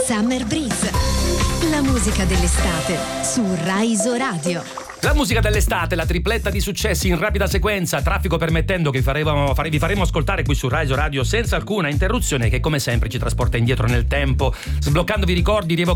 Summer Breeze, la musica dell'estate su Rai Iso Radio. La musica dell'estate, la tripletta di successi in rapida sequenza, traffico permettendo, che vi faremo ascoltare qui su Rai Iso Radio senza alcuna interruzione, che come sempre ci trasporta indietro nel tempo, sbloccandovi ricordi,